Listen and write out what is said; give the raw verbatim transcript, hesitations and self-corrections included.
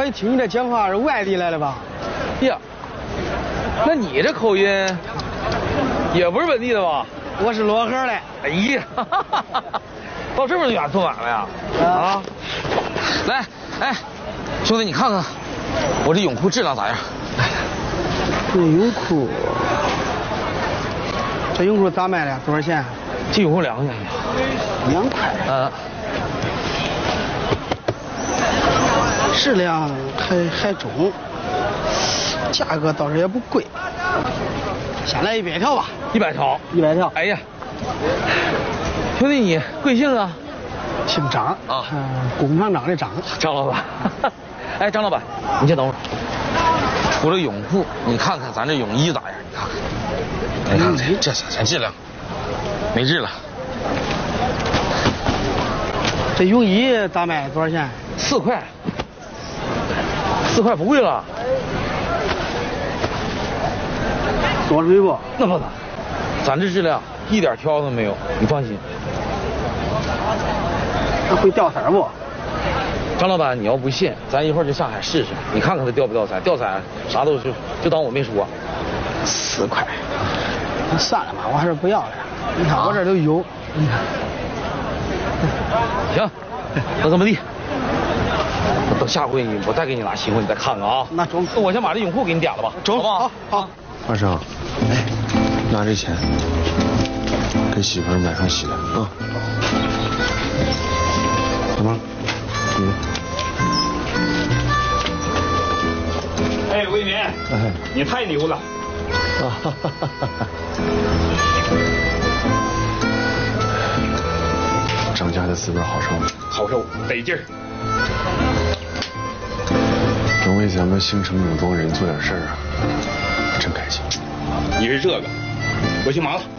一听你这讲话是外地来的吧？ 呀，那你这口音也不是本地的吧？ 我是漯河的。 哎呀，到这么远做买卖呀？啊！来，哎，兄弟，你看看我这泳裤质量咋样？ 这泳裤，这泳裤咋卖的？多少钱？ 这泳裤两块钱。 两块。 嗯。 质量还还中，价格倒是也不贵。先来一百条吧。 一百条。 一百条。 哎呀，兄弟你贵姓啊？ 姓张啊， 嗯，工厂长的张。 张老板。哎，张老板，你先等会儿。除了泳裤，你看看咱这泳衣咋样？你看看，你看看这这这质量，没质了。 这泳衣咋卖？多少钱？ 四块。四块不贵了。 多水不？ 那不咋，咱这质量一点挑都没有，你放心。 那会掉色不？ 张老板，你要不信，咱一会儿就下海试试，你看看它掉不掉色，掉色啥都就就当我没说。 四块，那算了吧，我还是不要了。你看我这都有，你看。 行，那这么地，等下回你我再给你拿新货，你再看看啊。 那中， 那我先把这泳裤给你点了吧， 中， 好不好？ 好，好。 二生，哎，拿这钱给媳妇儿买双鞋啊。怎么？嗯。 哎，魏民，哎，你太牛了！啊哈哈哈哈！ 张家的滋味好受吗？ 好受，得劲儿。 能为咱们星城永东人做点事儿啊，真开心。 你是这个，我去忙了。